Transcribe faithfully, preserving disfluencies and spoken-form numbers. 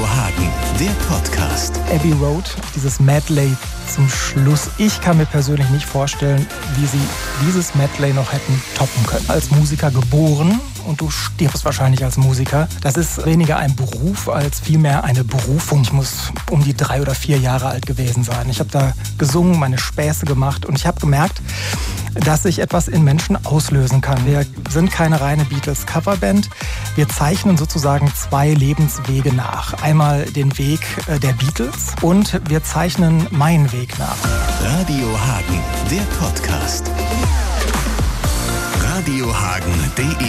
Hagen, der Podcast. Abbey Road, dieses Medley zum Schluss. Ich kann mir persönlich nicht vorstellen, wie sie dieses Medley noch hätten toppen können. Als Musiker geboren und du stirbst wahrscheinlich als Musiker. Das ist weniger ein Beruf als vielmehr eine Berufung. Ich muss um die drei oder vier Jahre alt gewesen sein. Ich habe da gesungen, meine Späße gemacht und ich habe gemerkt, dass ich etwas in Menschen auslösen kann. Wir sind keine reine Beatles-Coverband. Wir zeichnen sozusagen zwei Lebenswege nach. Einmal den Weg der Beatles und wir zeichnen meinen Weg nach. Radio Hagen, der Podcast. radiohagen punkt de